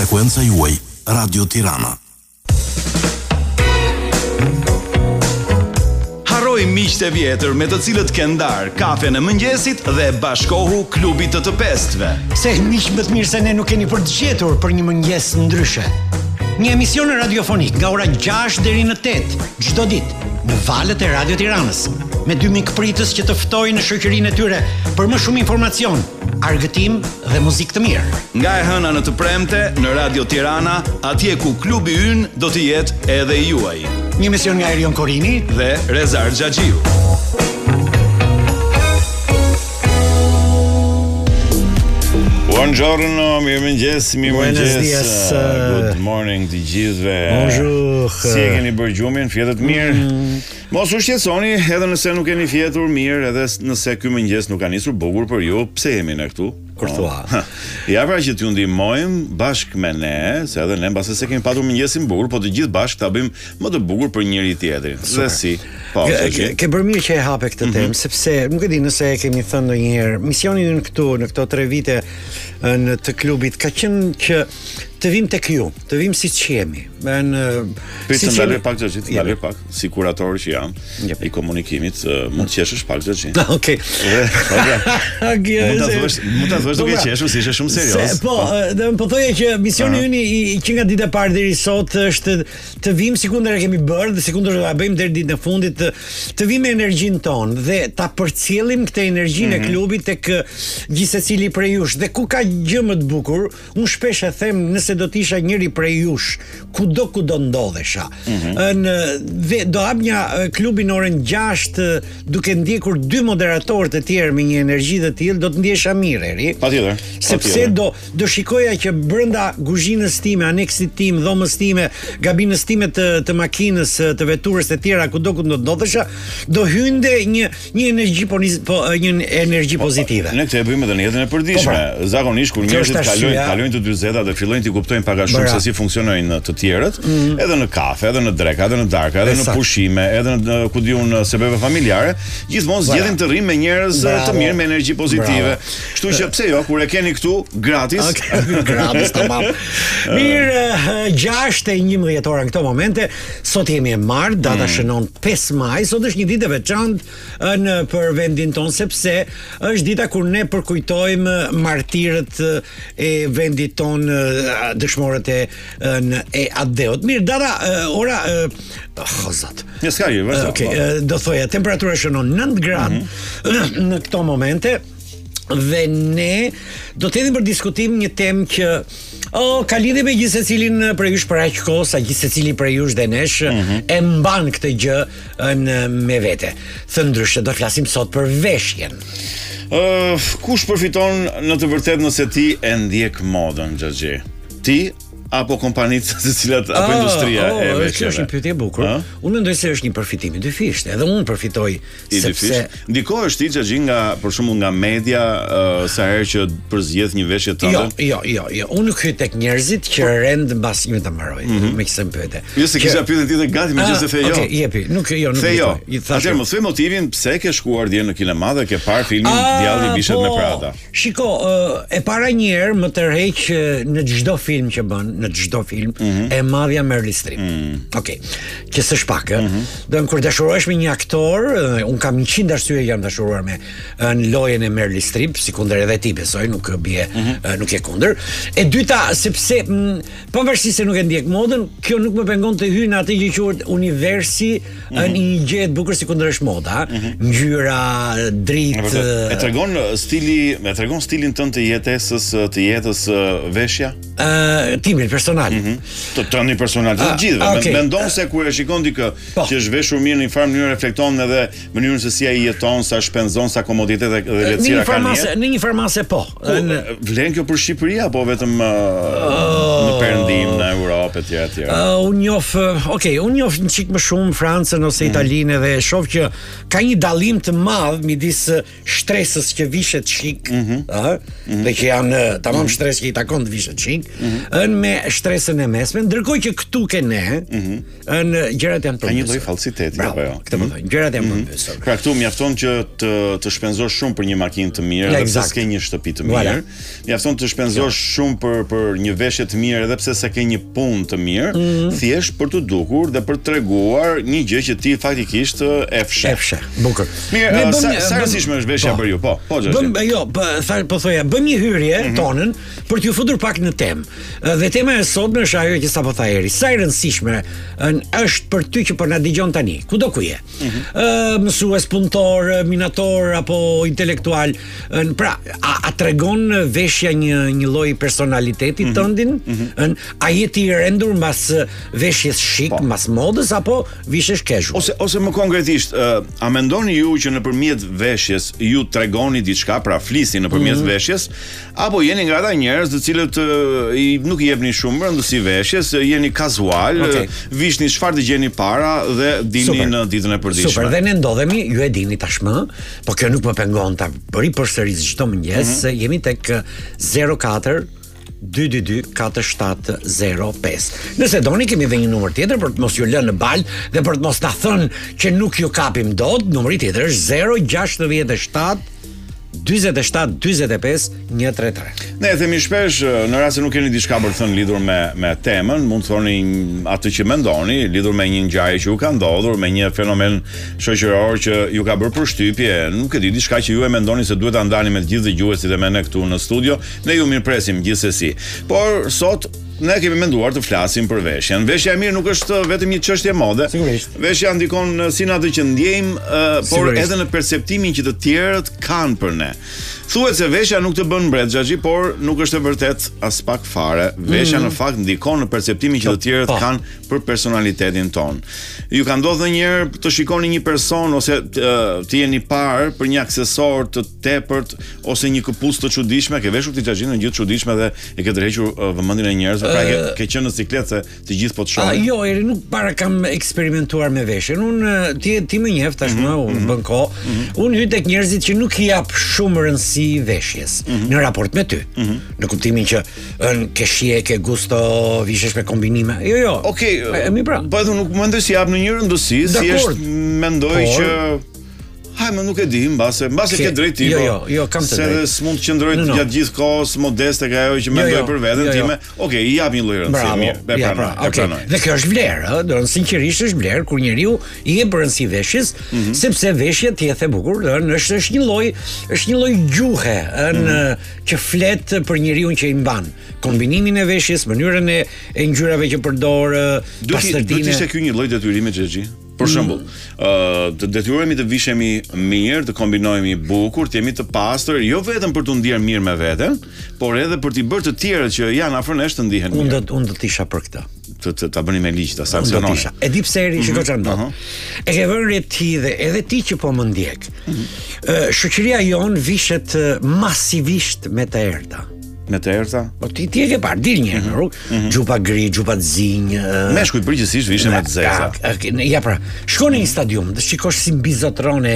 frekuenca juaj Radio Tirana. Harroj miqtë e vjetër me të cilët ke ndar kafen e mëngjesit dhe bashkohu klubit të pestëve. Se miq më të mirë se ne nuk keni për të gjetur për një mëngjes ndryshe. Një emision radiofonik nga ora 6 deri në 8 çdo ditë në valët e Radio Tiranës, me dy mikpritës që të ftojnë në shoqërinë e tyre për më shumë informacion, argëtim dhe muzikë të mirë. Nga e hëna në të premte në Radio Tirana, atje ku klubi ynë do të jetë edhe juaj. Një emision nga Erion Korini dhe Rezar Xhaxhiu. Buongiorno, mirëmëngjes. Good morning të gjithëve. Bonjour. Si e keni bërë gjumin? Fjetët mirë? Mos u shqetësoni, edhe nëse nuk keni fjetur mirë, edhe nëse ky mëngjes nuk ka nisur bukur për ju, pse jemi ne këtu? Kur thua. Ja pra që t'ju ndihmojmë bashkë me ne, se edhe ne mbase se kemi patur mëngjesin bukur, po të gjithë bashkë ta bëjmë më të bukur për njëri tjetrin. Dhe si? Po, ke bërë mirë që e hape këtë temë, sepse nuk e di nëse e kemi thënë ndonjëherë, misioni ynë këtu në këto 3 vite në të klubit ka qenë që të vim tek ju, të vim siç jemi. Si ndalë pak Xhaxhi, pak, si kurator që jam i komunikimit, mund të qeshësh pak Xhaxhi. Okej. Mund ta thuash duke qeshur, si ishe shumë serioz. Po thoya që misioni ynë që nga dita e parë deri sot është të vim sikundër e kemi bërë dhe sikundër do ta bëjmë deri ditën e fundit, të vim me energjinë tonë dhe ta përcjellim këtë energjinë e klubit tek gjithsecili prej jush. Dhe ku ka gjë më të bukur, unë shpesh e them, nëse do të isha njëri prej jush, kudo ndodhesha. Dhe do hap një klubi në orën 6 duke ndjekur 2 moderatorë të tjerë me një energji të tillë, do të ndjesha mirë, eri. Patjetër. Sepse do shikoja që brenda kuzhinës time, aneksit tim, dhomës time, gabinës time të makinës, të veturës të tjera, kudo ndodhesha, do hynde një energji pozitive. Ne këtë e bëjmë edhe në jetën e përditshme. Zakonisht kur njerëzit kalojnë të 40 dhe fillojnë të kuptojnë pak a shumë se si funksionojnë të tjerët, edhe në kafe, edhe në dreka, edhe në darka, edhe në pushime, edhe në ku diun sebeve familjare, gjithmonë zgjedhin të rrinë me njerëz të mirë me energji pozitive. Kështu që pse jo, kur e keni këtu gratis. Gratis tamam. Mirë, 6:11 ora në këto momente. Sot jemi e martë, data shënon 5 maj. Sot është një ditë e veçantë për vendin ton, sepse është dita kur ne përkujtojmë martirët e vendit ton, dëshmorët e adeut. Mirë, data ora zot. Do thoya, temperatura shënon 9 gradë në këto momente. Dhe ne do të hedhim për diskutim një temë që ka lidhje me gjithsecilin prej jush për aq kohë sa gjithsecili prej jush dhe nesh e mban këtë gjë me vete. Thënë ndryshe, do të flasim sot për veshjen. Kush përfiton në të vërtetë nëse ti e ndjek modën, Xhaxhi? Ti apo kompanitë të cilat apo industria e veshjeve? Kjo është një pyetje e bukur. Unë mendoj se është një përfitim i dyfishtë. Edhe unë përfitoj sepse ndikohesh ti Xhaxhi nga për shembull nga media sa herë që përzgjedh një veshje tënde? Jo. Unë nuk hyj tek njerëzit që rend mbas një të mbaroj. Me kësaj pyetje. Jo se kisha pyetën ti të gati megjithëse the jo. Okej, jepi. Nuk jo. Atëherë më thuaj motivin pse ke shkuar dje në kinema dhe ke parë filmin Djalli Bishet me Prada. Shiko, e para një herë më tërheq në çdo film që bën, në çdo film e madhja Meryl Streep. Okej. Që s'është pak, do kur dashurohesh me një aktor, un kam 100 arsye jam dashuruar me në lojën e Meryl Streep, sikundër edhe ti besoj, nuk bie, nuk e kundër. E dyta, sepse pavarësisht se nuk e ndjek modën, kjo nuk më pengon të hyj në atë që quhet universi në një gjë të bukur sikundër është moda, ngjyra, dritë. E tregon stilin tënd të jetës veshja? Timin personal. Të tëni personal të gjithëve. Mendon se kur e shikon dikë që është veshur mirë në një farë mënyrë reflekton edhe mënyrën se si ai jeton, sa shpenzon, sa komoditet dhe lehtësira ka në jetë. Në një farmase po. Vlen kjo për Shqipëri apo vetëm në perëndim në Europë etj. Unë njoh një çik më shumë Francën ose Italinë dhe shoh që ka një dallim të madh midis shtresës që vishet chic, dhe që janë tamam shtresë që i takon të vishet chic, me shtresën e mesme, ndërkohë që këtu ke ne, në gjërat janë përmbysur. Ka një lloj fallsiteti apo jo? Këtë më thënë, gjërat janë përmbysur. Pra këtu mjafton që të shpenzosh shumë për një makinë të mirë, edhe pse s'ke një shtëpi të mirë. Mjafton të shpenzosh shumë për një veshje të mirë, edhe pse s'ke një punë të mirë, thjesht për të dukur dhe për treguar një gjë që ti faktikisht e fsheh. Bukur. Mirë, sa rëndësishme është veshja për ju? Po, po thoja, bëm një hyrje tonën për t'ju futur pak në temë. Dhe tema e sotme është ajo që sapo tha Eri. Sa e rëndësishme është për ty që po na dëgjon tani, kudo ku je. Mësues, punëtor, minator apo intelektual. Pra, a tregon veshja një lloj personaliteti tëndin? A je ti i rendur mbas veshjes shik, mbas modës apo vishesh casual? Ose më konkretisht, a mendoni ju që nëpërmjet veshjes ju tregoni diçka, pra flisni nëpërmjet veshjes, apo jeni nga ata njerëz të cilët nuk i jepni shumë rëndësi veshjes, jeni kazual, vishni çfarë dëgjeni para dhe dini në ditën e përditshme. Super, dhe ne ndodhemi, ju e dini tashmë, po kjo nuk më pengon ta bëri përsëris çdo mëngjes, jemi tek 04 222 4705. Nëse doni kemi edhe një numër tjetër për të mos ju lënë në bal dhe për të mos na thënë që nuk ju kapim dot, numri tjetër është 067 47 45 133. Ne themi shpesh, në rast se nuk keni diçka për të thënë lidhur me temën, mund të thoni atë që mendoni, lidhur me një ngjarje që ju ka ndodhur, me një fenomen shoqëror që ju ka bërë përshtypje, nuk e di, diçka që ju e mendoni se duhet ta ndani me të gjithë dëgjuesit dhe me ne këtu në studio, ne ju mirëpresim gjithsesi. Por sot ne kemi menduar të flasim për veshjen. Veshja e mirë nuk është vetëm një çështje mode. Sigurisht. Veshja ndikon si në atë që ndjejmë, por edhe në perceptimin që të tjerët kanë për ne. Thuhet se veshja nuk të bën mbret xhaxhi, por nuk është e vërtet as pak fare. Veshja në fakt ndikon në perceptimin që të tjerët kanë për personalitetin ton. Ju ka ndodhur ndonjëherë të shikoni një person ose të jeni parë për një aksesor të tepërt ose një këpucë të çuditshme, ke veshur ti xhaxhin në gjë të çuditshme dhe e ke tërhequr vëmendjen e njerëzve, pra ke qenë në ciklet se të gjithë po të shohin. Jo, Eri, nuk para kam eksperimentuar me veshjen. Unë ti më njeh tashmë, unë bën kohë. Unë hy tek njerëzit që nuk i jap shumë rëndësi veshjes në raport me ty. Në kuptimin që ke shije, ke gusto, vishesh me kombinime. Jo. Okej. Pra. Po edhe nuk mendoj si jap në një rëndësi, thjesht mendoj që më nuk e di, mbase ke drejt ti. Jo, kam të drejtë. Se s'mund të qëndroj gjatë gjithë kohës modeste ka ajo që mendoj për veten time. Okej, i jap një lloj rëndësie, mirë. E pranoj. Dhe kjo është vlerë, do të sinqerisht është vlerë kur njeriu i jep rëndësi veshjes, sepse veshja ti e the bukur, është një lloj gjuhe, që flet për njeriu që i mban. Kombinimin e veshjes, mënyrën e ngjyrave që përdor, pastërtinë. Do të ishte ky një lloj detyrimi xhaxhi. Për shembull, të detyrohemi të vishemi mirë, të kombinohemi bukur, të jemi të pastër, jo vetëm për të ndier mirë me veten, por edhe për t'i bërë të tjerët që janë afër nesh të ndihen mirë. Unë do të isha për këtë. Ta bëni me ligj, ta sankciononi. E di pse Eri, shikoj çfarë ndodh. E ke vënë re ti dhe edhe ti që po më ndjek. Shoqëria jon vishet masivisht me të errta. Me të errta? Po ti e ke parë dil një në rrugë, xhupa gri, xhupa zinj. Meshkujt përgjithsisht vishen me të zeza. Ja pra, shkon në një stadium, të shikosh si mbizotron